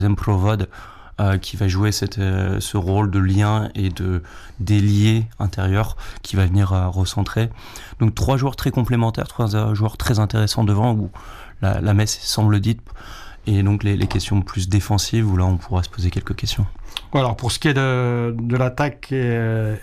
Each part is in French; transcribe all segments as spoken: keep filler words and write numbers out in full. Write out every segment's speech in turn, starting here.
Zemprovod, euh, qui va jouer cette, euh, ce rôle de lien et de d'ailier intérieur qui va venir euh, recentrer. Donc trois joueurs très complémentaires, trois euh, joueurs très intéressants devant où la, la messe semble dite. Et donc les, les questions plus défensives où là on pourra se poser quelques questions. Alors pour ce qui est de, de l'attaque, euh,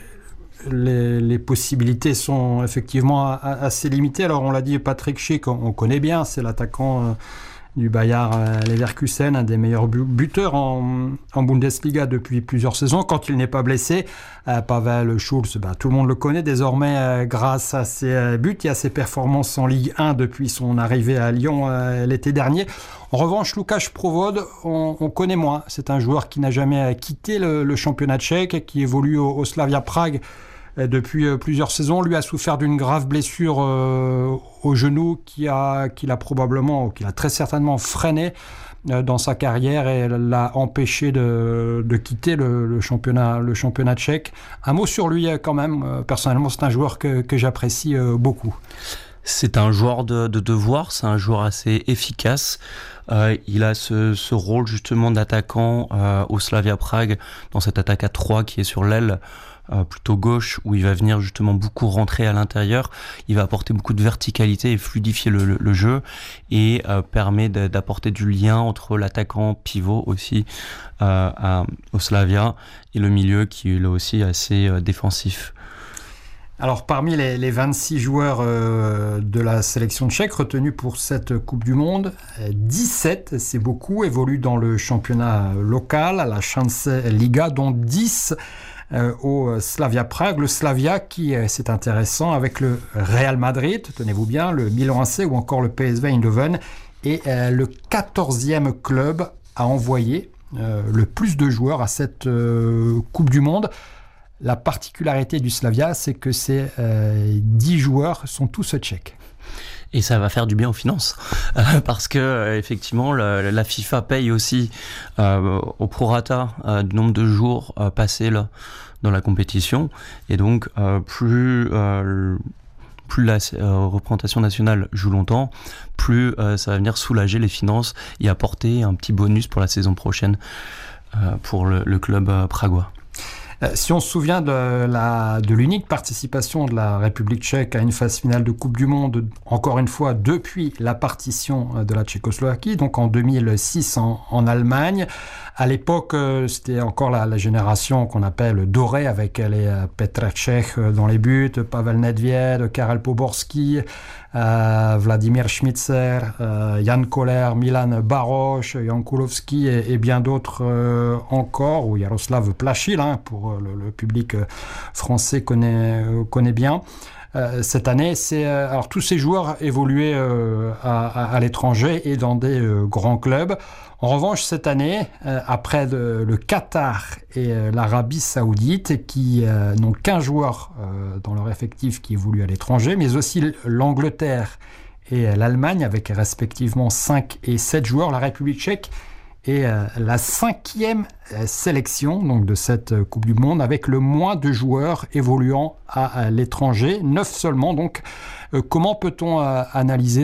les, les possibilités sont effectivement assez limitées. Alors on l'a dit, Patrick Schick, on, on connaît bien, c'est l'attaquant euh, du Bayer Leverkusen, un des meilleurs buteurs en, en Bundesliga depuis plusieurs saisons, quand il n'est pas blessé. Euh, Pavel Schulz, bah, tout le monde le connaît désormais euh, grâce à ses euh, buts et à ses performances en Ligue un depuis son arrivée à Lyon euh, l'été dernier. En revanche, Łukasz Prowod, on, on connaît moins. C'est un joueur qui n'a jamais quitté le, le championnat tchèque, qui évolue au, au Slavia Prague depuis plusieurs saisons. Lui a souffert d'une grave blessure euh, au genou qui a, qui l'a probablement, qui l'a très certainement freiné euh, dans sa carrière et l'a empêché de, de quitter le, le, championnat, le championnat tchèque. Un mot sur lui quand même. Euh, personnellement, c'est un joueur que, que j'apprécie euh, beaucoup. C'est un joueur de, de devoir, c'est un joueur assez efficace. Euh, il a ce, ce rôle justement d'attaquant euh, au Slavia Prague, dans cette attaque à trois qui est sur l'aile, euh, plutôt gauche, où il va venir justement beaucoup rentrer à l'intérieur. Il va apporter beaucoup de verticalité et fluidifier le, le, le jeu, et euh, permet de, d'apporter du lien entre l'attaquant pivot aussi euh, à, au Slavia et le milieu qui est là aussi assez euh, défensif. Alors, parmi les, les vingt-six joueurs euh, de la sélection tchèque retenus pour cette Coupe du Monde, dix-sept, c'est beaucoup, évoluent dans le championnat local, à la Chance Liga, dont dix euh, au Slavia Prague. Le Slavia qui, euh, c'est intéressant, avec le Real Madrid, tenez-vous bien, le Milan A C ou encore le P S V Eindhoven, est euh, le quatorzième club à envoyer euh, le plus de joueurs à cette euh, Coupe du Monde. La particularité du Slavia, c'est que ces euh, dix joueurs sont tous tchèques. Et ça va faire du bien aux finances, euh, parce que euh, effectivement, la, la FIFA paye aussi euh, au prorata euh, du nombre de jours euh, passés là dans la compétition, et donc euh, plus euh, plus la euh, représentation nationale joue longtemps, plus euh, ça va venir soulager les finances et apporter un petit bonus pour la saison prochaine euh, pour le, le club euh, pragois. Si on se souvient de, la, de l'unique participation de la République tchèque à une phase finale de Coupe du Monde, encore une fois depuis la partition de la Tchécoslovaquie, donc en deux mille six en, en Allemagne. À l'époque, c'était encore la, la génération qu'on appelle dorée, avec les Petr Cech dans les buts, Pavel Nedvěd, Karel Poborský, euh, Vladimir Schmitzer, euh, Jan Koller, Milan Baroš, Jan Kulovský et, et bien d'autres euh, encore, ou Jaroslav Plachil, hein, pour le, le public français connaît, connaît bien. Euh, cette année, c'est, euh, alors, tous ces joueurs évoluaient euh, à, à, à l'étranger et dans des euh, grands clubs. En revanche, cette année, euh, après de, le Qatar et euh, l'Arabie Saoudite, qui euh, n'ont qu'un joueur euh, dans leur effectif qui évolue à l'étranger, mais aussi l'Angleterre et l'Allemagne, avec respectivement cinq et sept joueurs, la République tchèque est euh, la cinquième euh, sélection donc, de cette euh, Coupe du Monde, avec le moins de joueurs évoluant à, à l'étranger, neuf seulement. Donc, euh, comment peut-on euh, analyser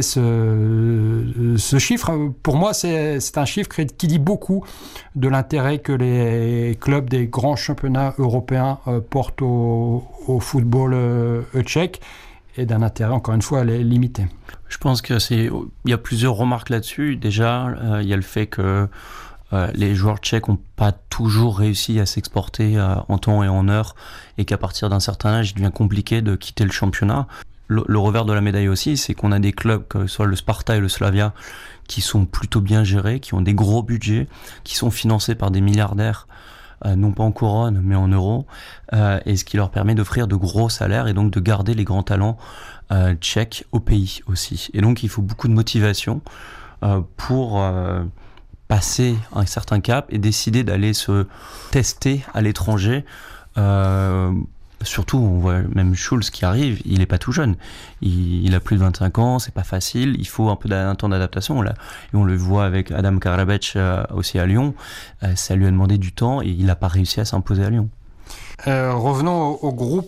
ce, ce chiffre ? Pour moi, c'est, c'est un chiffre qui dit beaucoup de l'intérêt que les clubs des grands championnats européens euh, portent au, au football euh, tchèque, et d'un intérêt, encore une fois, limité. Je pense que c'est, il y a plusieurs remarques là-dessus. Déjà, euh, il y a le fait que euh, les joueurs tchèques n'ont pas toujours réussi à s'exporter euh, en temps et en heure, et qu'à partir d'un certain âge, il devient compliqué de quitter le championnat. Le, le revers de la médaille aussi, c'est qu'on a des clubs, que ce soit le Sparta et le Slavia, qui sont plutôt bien gérés, qui ont des gros budgets, qui sont financés par des milliardaires, Euh, non pas en couronne, mais en euros, euh, et ce qui leur permet d'offrir de gros salaires et donc de garder les grands talents euh, tchèques au pays aussi. Et donc il faut beaucoup de motivation euh, pour euh, passer un certain cap et décider d'aller se tester à l'étranger. Euh, Surtout, on voit même Schulz qui arrive, il n'est pas tout jeune. Il, il a plus de vingt-cinq ans, c'est pas facile, il faut un peu d'un temps d'adaptation. Là. Et on le voit avec Adam Karabec euh, aussi à Lyon. Euh, ça lui a demandé du temps et il n'a pas réussi à s'imposer à Lyon. Euh, revenons au, au groupe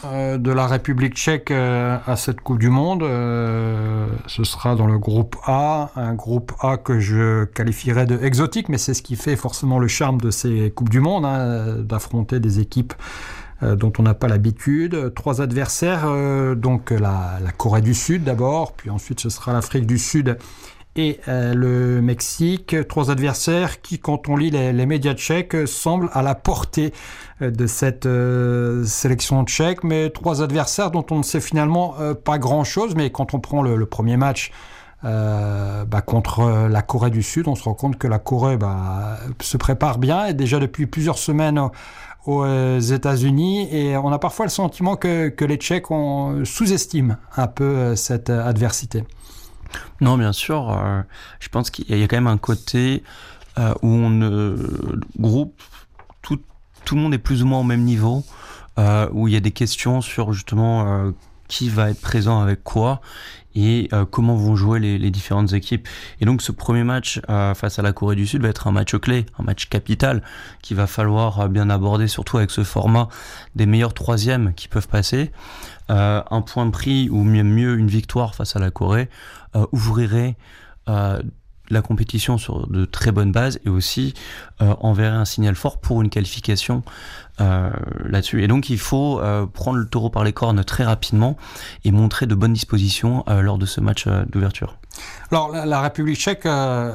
euh, de la République tchèque euh, à cette Coupe du Monde, euh, ce sera dans le groupe A, un groupe A que je qualifierais de exotique, mais c'est ce qui fait forcément le charme de ces Coupes du Monde, hein, d'affronter des équipes euh, dont on n'a pas l'habitude. Trois adversaires, euh, donc la, la Corée du Sud d'abord, puis ensuite ce sera l'Afrique du Sud et euh, le Mexique, trois adversaires qui, quand on lit les, les médias tchèques, semblent à la portée euh, de cette euh, sélection tchèque, mais trois adversaires dont on ne sait finalement euh, pas grand-chose, mais quand on prend le, le premier match euh, bah, contre la Corée du Sud, on se rend compte que la Corée bah, se prépare bien, et déjà depuis plusieurs semaines aux, aux États-Unis, et on a parfois le sentiment que, que les Tchèques on sous-estiment un peu cette adversité. Non, bien sûr. Euh, je pense qu'il y a quand même un côté euh, où on euh, groupe tout, tout le monde est plus ou moins au même niveau, euh, où il y a des questions sur justement euh, qui va être présent avec quoi et euh, comment vont jouer les, les différentes équipes. Et donc ce premier match euh, face à la Corée du Sud va être un match clé, un match capital qu'il va falloir euh, bien aborder, surtout avec ce format des meilleurs troisièmes qui peuvent passer. Euh, un point de prix ou mieux, mieux une victoire face à la Corée euh, ouvrirait euh, la compétition sur de très bonnes bases et aussi euh, enverrait un signal fort pour une qualification euh, là-dessus. Et donc il faut euh, prendre le taureau par les cornes très rapidement et montrer de bonnes dispositions euh, lors de ce match euh, d'ouverture. Alors la, la République tchèque euh,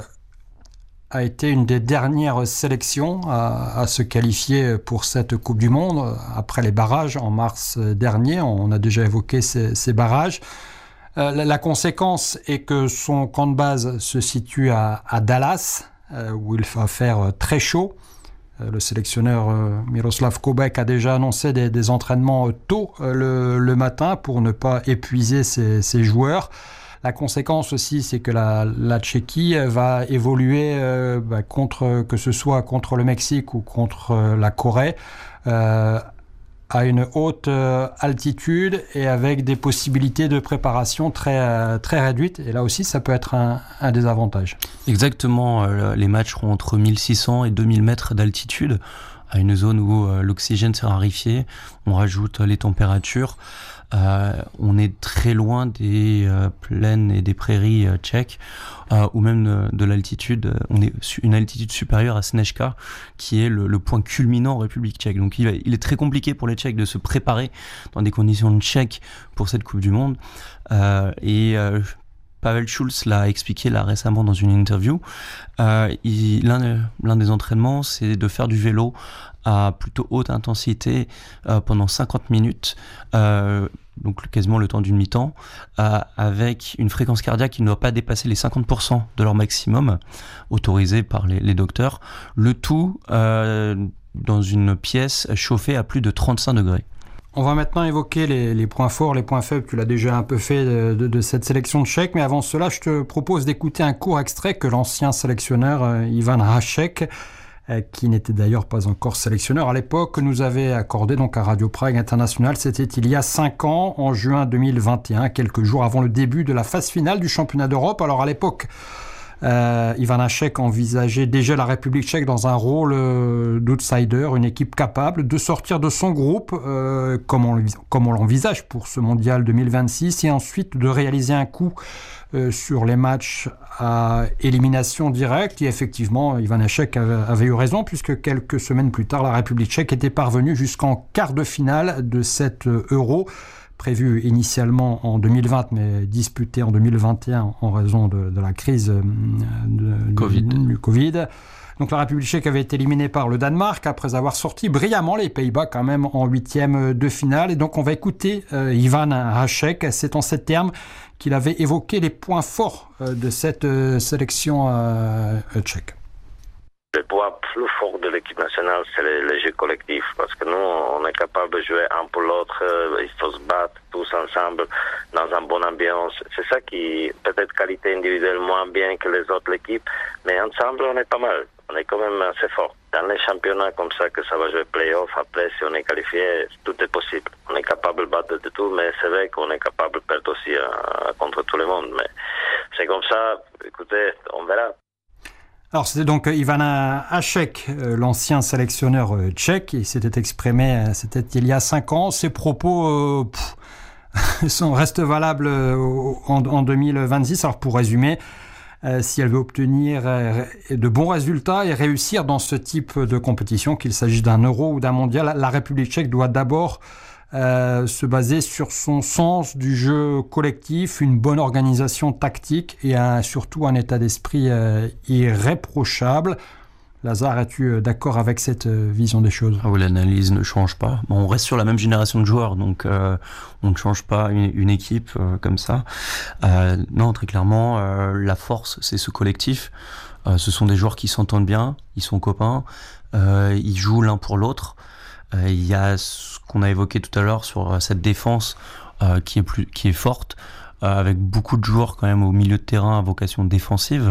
a été une des dernières sélections à, à se qualifier pour cette Coupe du Monde après les barrages en mars dernier. On a déjà évoqué ces, ces barrages. Euh, la, la conséquence est que son camp de base se situe à, à Dallas, euh, où il va faire très chaud. Euh, le sélectionneur euh, Miroslav Kobek a déjà annoncé des, des entraînements tôt euh, le, le matin pour ne pas épuiser ses, ses joueurs. La conséquence aussi, c'est que la, la Tchéquie va évoluer euh, bah, contre, que ce soit contre le Mexique ou contre euh, la Corée, euh, à une haute euh, altitude et avec des possibilités de préparation très, euh, très réduites. Et là aussi, ça peut être un, un des avantages. Exactement, euh, les matchs seront entre mille six cents et deux mille mètres d'altitude, à une zone où euh, l'oxygène s'est raréfié. On rajoute les températures. Euh, on est très loin des euh, plaines et des prairies euh, tchèques, euh, ou même de, de l'altitude. On est sur une altitude supérieure à Snežka, qui est le, le point culminant en République tchèque. Donc il, il est très compliqué pour les Tchèques de se préparer dans des conditions tchèques pour cette Coupe du Monde. Euh, et euh, Pavel Schulz l'a expliqué là récemment dans une interview. Euh, il, l'un, l'un des entraînements, c'est de faire du vélo à plutôt haute intensité euh, pendant cinquante minutes, euh, donc quasiment le temps d'une mi-temps, euh, avec une fréquence cardiaque qui ne doit pas dépasser les cinquante pour cent de leur maximum, autorisé par les, les docteurs, le tout euh, dans une pièce chauffée à plus de trente-cinq degrés. On va maintenant évoquer les, les points forts, les points faibles. Tu l'as déjà un peu fait de, de, de cette sélection tchèque, mais avant cela, je te propose d'écouter un court extrait que l'ancien sélectionneur euh, Ivan Hašek, euh, qui n'était d'ailleurs pas encore sélectionneur à l'époque, nous avait accordé donc à Radio Prague International. C'était il y a cinq ans, en juin deux mille vingt et un, quelques jours avant le début de la phase finale du championnat d'Europe. Alors à l'époque, Euh, Ivan Hašek envisageait déjà la République tchèque dans un rôle euh, d'outsider, une équipe capable de sortir de son groupe, euh, comme, on, comme on l'envisage pour ce mondial deux mille vingt-six, et ensuite de réaliser un coup euh, sur les matchs à élimination directe. Et effectivement, Ivan Hašek avait, avait eu raison, puisque quelques semaines plus tard, la République tchèque était parvenue jusqu'en quart de finale de cet Euro, prévu initialement en deux mille vingt, mais disputé en deux mille vingt et un en raison de, de la crise de, COVID. Du, du Covid. Donc la République tchèque avait été éliminée par le Danemark après avoir sorti brillamment les Pays-Bas quand même en huitième de finale. Et donc on va écouter euh, Ivan Hašek. C'est en ces termes qu'il avait évoqué les points forts euh, de cette euh, sélection euh, tchèque. Le point plus fort de l'équipe nationale, c'est le, le jeu collectif, parce que nous, on est capable de jouer un pour l'autre, il faut se battre tous ensemble dans une bonne ambiance. C'est ça qui, peut-être qualité individuelle moins bien que les autres équipes, mais ensemble, on est pas mal. On est quand même assez fort. Dans les championnats comme ça, que ça va jouer play-off, après, si on est qualifié, tout est possible. On est capable de battre de tout, mais c'est vrai qu'on est capable de perdre aussi euh, contre tout le monde. Mais c'est comme ça, écoutez, on verra. Alors c'était donc Ivana Hašek, l'ancien sélectionneur tchèque, il s'était exprimé, c'était il y a cinq ans. Ses propos euh, pff, sont, restent valables en, en deux mille vingt-six. Alors pour résumer, euh, si elle veut obtenir euh, de bons résultats et réussir dans ce type de compétition, qu'il s'agisse d'un euro ou d'un mondial, la République tchèque doit d'abord Euh, se baser sur son sens du jeu collectif, une bonne organisation tactique et un, surtout un état d'esprit euh, irréprochable. Lazare, es-tu d'accord avec cette euh, vision des choses ? Ah oui, l'analyse ne change pas. Bon, on reste sur la même génération de joueurs, donc euh, on ne change pas une, une équipe euh, comme ça. Euh, non, très clairement, euh, la force, c'est ce collectif. Euh, ce sont des joueurs qui s'entendent bien, ils sont copains, euh, ils jouent l'un pour l'autre. Euh, il y a ce qu'on a évoqué tout à l'heure sur cette défense euh, qui est plus, qui est forte, euh, avec beaucoup de joueurs quand même au milieu de terrain à vocation défensive,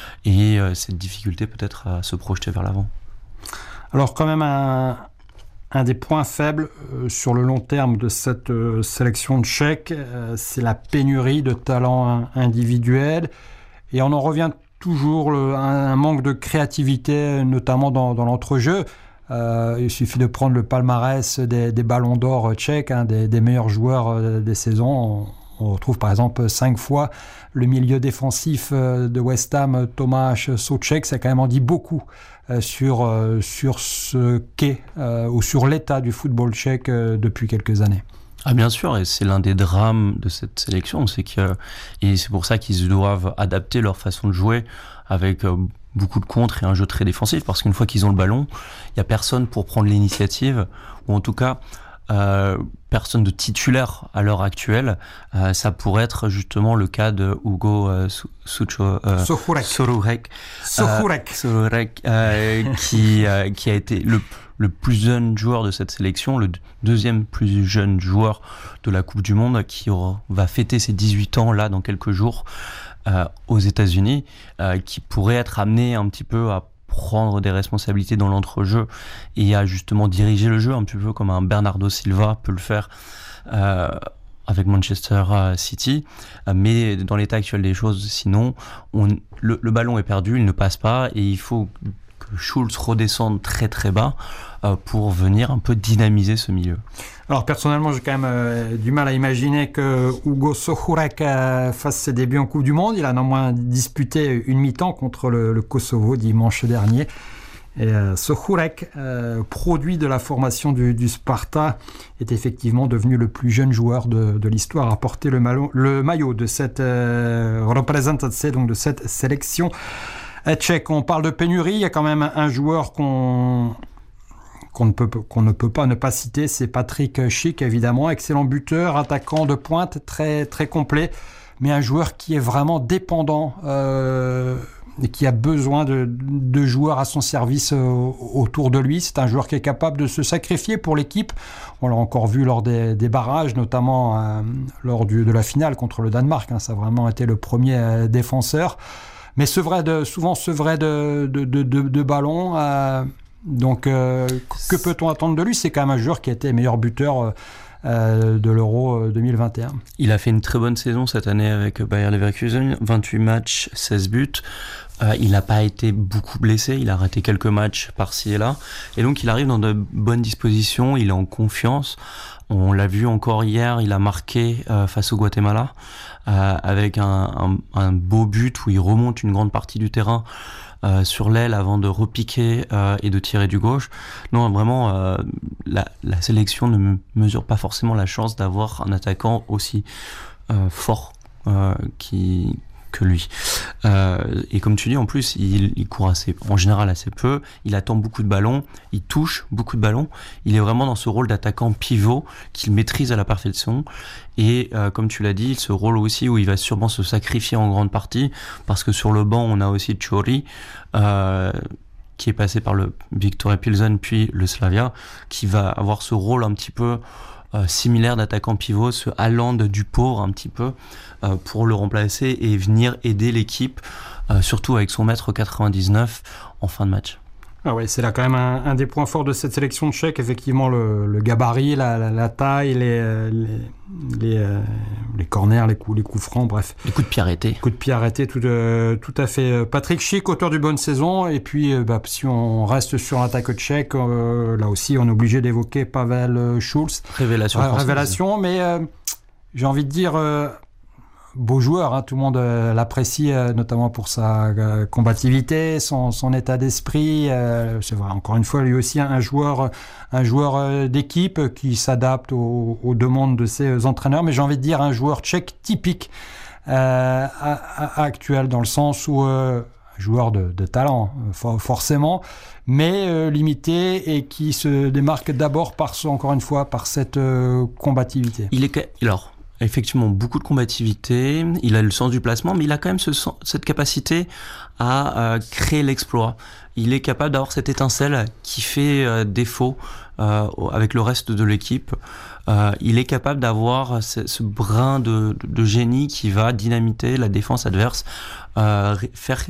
et euh, cette difficulté peut-être à se projeter vers l'avant. Alors quand même un, un des points faibles euh, sur le long terme de cette euh, sélection tchèque, euh, c'est la pénurie de talents individuels, et on en revient toujours à un manque de créativité, notamment dans, dans l'entrejeu. Euh, il suffit de prendre le palmarès des, des ballons d'or tchèques, hein, des, des meilleurs joueurs euh, des saisons. On, on retrouve par exemple cinq fois le milieu défensif euh, de West Ham, Tomáš Souček. Ça a quand même en dit beaucoup euh, sur, euh, sur ce qu'est euh, ou sur l'état du football tchèque euh, depuis quelques années. Ah bien sûr, et c'est l'un des drames de cette sélection, c'est que, et c'est pour ça qu'ils doivent adapter leur façon de jouer avec euh, beaucoup de contres et un jeu très défensif, parce qu'une fois qu'ils ont le ballon, il n'y a personne pour prendre l'initiative, ou en tout cas euh, personne de titulaire à l'heure actuelle. Euh, ça pourrait être justement le cas de Hugo euh, Sucho, euh, Sohurek, Sohurek, Sohurek. euh, Sohurek euh, qui, euh, qui a été le, le plus jeune joueur de cette sélection, le deuxième plus jeune joueur de la Coupe du Monde, qui aura, va fêter ses dix-huit ans là dans quelques jours. Euh, aux États-Unis, euh, qui pourrait être amené un petit peu à prendre des responsabilités dans l'entrejeu et à justement diriger le jeu un petit peu comme un Bernardo Silva peut le faire euh, avec Manchester City. Euh, mais dans l'état actuel des choses, sinon, on, le, le ballon est perdu, il ne passe pas, et il faut que Schulz redescende très très bas euh, pour venir un peu dynamiser ce milieu. Alors personnellement, j'ai quand même euh, du mal à imaginer que Hugo Sohurek euh, fasse ses débuts en Coupe du Monde. Il a néanmoins disputé une mi-temps contre le, le Kosovo dimanche dernier. Et euh, Sohurek, euh, produit de la formation du, du Sparta, est effectivement devenu le plus jeune joueur de, de l'histoire à porter le, malo, le maillot de cette euh, représentatie, donc de cette sélection tchèque. On parle de pénurie, il y a quand même un joueur qu'on... Qu'on ne, peut, qu'on ne peut pas ne pas citer, c'est Patrick Schick, évidemment, excellent buteur, attaquant de pointe, très, très complet, mais un joueur qui est vraiment dépendant euh, et qui a besoin de, de joueurs à son service euh, autour de lui. C'est un joueur qui est capable de se sacrifier pour l'équipe. On l'a encore vu lors des, des barrages, notamment euh, lors du, de la finale contre le Danemark. Hein, ça a vraiment été le premier euh, défenseur. Mais sevré de, souvent sevré de, de, de, de, de ballons. Euh, Donc, euh, que peut-on attendre de lui ? C'est quand même un joueur qui a été meilleur buteur euh, de l'Euro deux mille vingt et un. Il a fait une très bonne saison cette année avec Bayer Leverkusen, vingt-huit matchs, seize buts. Euh, il n'a pas été beaucoup blessé, il a raté quelques matchs par-ci et là. Et donc, il arrive dans de bonnes dispositions, il est en confiance. On l'a vu encore hier, il a marqué euh, face au Guatemala euh, avec un, un, un beau but où il remonte une grande partie du terrain Euh, sur l'aile avant de repiquer euh, et de tirer du gauche. Non, vraiment, euh, la, la sélection ne me mesure pas forcément la chance d'avoir un attaquant aussi euh, fort euh, qui, que lui. Euh, et comme tu dis, en plus, il, il court assez, en général assez peu, il attend beaucoup de ballons, il touche beaucoup de ballons, il est vraiment dans ce rôle d'attaquant pivot qu'il maîtrise à la perfection. Et euh, comme tu l'as dit, ce rôle aussi où il va sûrement se sacrifier en grande partie, parce que sur le banc, on a aussi Chori, euh, qui est passé par le Viktoria Pilsen puis le Slavia, qui va avoir ce rôle un petit peu euh, similaire d'attaquant pivot, ce Haaland du pauvre un petit peu, euh, pour le remplacer et venir aider l'équipe, euh, surtout avec son mètre quatre-vingt-dix-neuf en fin de match. Ah ouais, c'est là quand même un, un des points forts de cette sélection tchèque, effectivement le, le gabarit, la, la, la taille, les, les, les, euh, les corners, les coups, les coups francs, bref. Les coups de pied arrêtés. Coups de pied arrêtés, tout, euh, tout à fait. Patrick Schick, auteur du bonne saison. Et puis, euh, bah, si on reste sur l'attaque tchèque, euh, là aussi, on est obligé d'évoquer Pavel Schulz. Révélation. Euh, révélation, mais euh, j'ai envie de dire... Euh, beau joueur, hein, tout le monde euh, l'apprécie, euh, notamment pour sa euh, combativité, son, son état d'esprit. Euh, c'est vrai, encore une fois, lui aussi un joueur, un joueur euh, d'équipe qui s'adapte aux, aux demandes de ses entraîneurs. Mais j'ai envie de dire un joueur tchèque typique euh, à, à, actuel, dans le sens où euh, joueur de, de talent, for, forcément, mais euh, limité et qui se démarque d'abord par, encore une fois, par cette euh, combativité. Il est alors. Effectivement, beaucoup de combativité, il a le sens du placement, mais il a quand même ce, cette capacité à euh, créer l'exploit. Il est capable d'avoir cette étincelle qui fait euh, défaut euh, avec le reste de l'équipe. Euh, il est capable d'avoir ce, ce brin de, de, de génie qui va dynamiter la défense adverse, euh, faire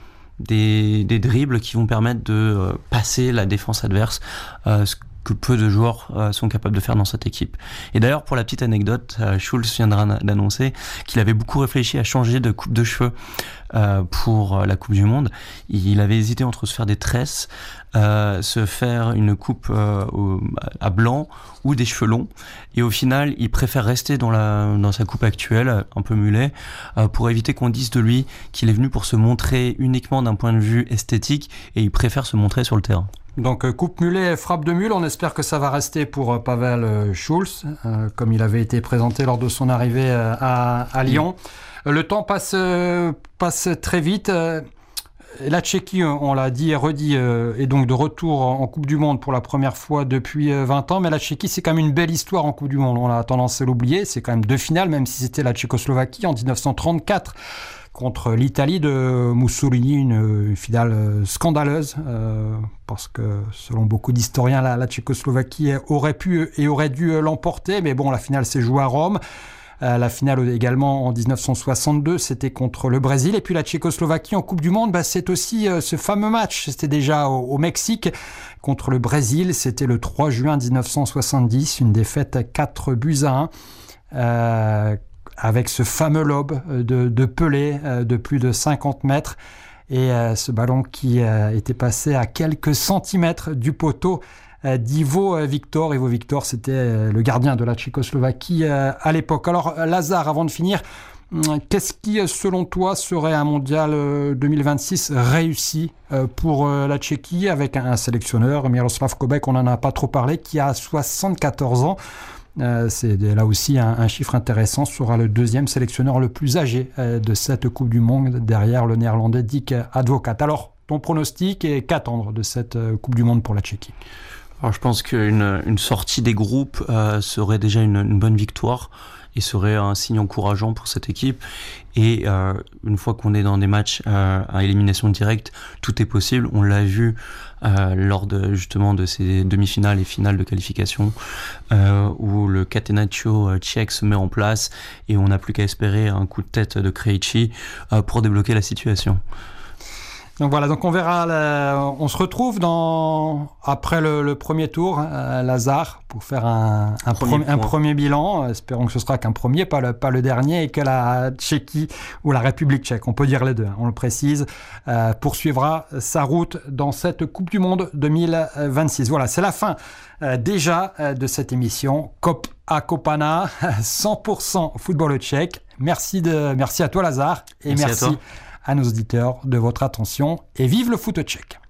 des, des dribbles qui vont permettre de euh, passer la défense adverse, euh, ce que peu de joueurs euh, sont capables de faire dans cette équipe. Et d'ailleurs, pour la petite anecdote, euh, Schulz viendra d'annoncer qu'il avait beaucoup réfléchi à changer de coupe de cheveux euh, pour la Coupe du Monde. Il avait hésité entre se faire des tresses, euh, se faire une coupe euh, au, à blanc ou des cheveux longs. Et au final, il préfère rester dans, la, dans sa coupe actuelle, un peu mulet, euh, pour éviter qu'on dise de lui qu'il est venu pour se montrer uniquement d'un point de vue esthétique, et il préfère se montrer sur le terrain. Donc coupe mulet, frappe de mule, on espère que ça va rester pour Pavel Schulz, euh, comme il avait été présenté lors de son arrivée euh, à, à Lyon. Mmh. Le temps passe, euh, passe très vite. Euh, la Tchéquie, on l'a dit et redit, euh, est donc de retour en Coupe du Monde pour la première fois depuis vingt ans. Mais la Tchéquie, c'est quand même une belle histoire en Coupe du Monde. On a tendance à l'oublier. C'est quand même deux finales, même si c'était la Tchécoslovaquie en dix-neuf cent trente-quatre. Contre l'Italie de Mussolini, une, une finale scandaleuse, euh, parce que selon beaucoup d'historiens, la, la Tchécoslovaquie aurait pu et aurait dû l'emporter, mais bon, la finale s'est jouée à Rome. Euh, la finale également en dix-neuf cent soixante-deux, c'était contre le Brésil. Et puis la Tchécoslovaquie en Coupe du Monde, bah, c'est aussi euh, ce fameux match. C'était déjà au, au Mexique contre le Brésil. C'était le trois juin dix-neuf cent soixante-dix, une défaite quatre buts à un. Euh, avec ce fameux lob de, de Pelé euh, de plus de cinquante mètres et euh, ce ballon qui euh, était passé à quelques centimètres du poteau euh, d'Ivo Victor. Ivo Victor, c'était euh, le gardien de la Tchécoslovaquie euh, à l'époque. Alors Lazare, avant de finir, qu'est-ce qui, selon toi, serait un mondial deux mille vingt-six réussi pour la Tchéquie avec un sélectionneur, Miroslav Kobek, on n'en a pas trop parlé, qui a soixante-quatorze ans. Euh, c'est là aussi un, un chiffre intéressant, sera le deuxième sélectionneur le plus âgé euh, de cette Coupe du Monde, derrière le néerlandais Dick Advocaat. Alors, ton pronostic et qu'attendre de cette euh, Coupe du Monde pour la Tchéquie? Alors, je pense qu'une une sortie des groupes euh, serait déjà une, une bonne victoire et serait un signe encourageant pour cette équipe. Et euh, une fois qu'on est dans des matchs euh, à élimination directe, tout est possible. On l'a vu euh, lors de justement de ces demi-finales et finales de qualification euh, où le catenaccio tchèque se met en place et on n'a plus qu'à espérer un coup de tête de Krejci euh, pour débloquer la situation. Donc voilà, donc on verra, la, on se retrouve dans, après le, le premier tour, euh, Lazare, pour faire un, un, premier, pre, un premier bilan. Espérons que ce sera qu'un premier, pas le, pas le dernier, et que la Tchéquie ou la République tchèque, on peut dire les deux, hein, on le précise, euh, poursuivra sa route dans cette Coupe du Monde deux mille vingt-six. Voilà, c'est la fin euh, déjà euh, de cette émission. Kop à Kopana, cent pour cent football tchèque. Merci, de, merci à toi Lazare, et merci, merci à, à nos auditeurs de votre attention, et vive le foot tchèque.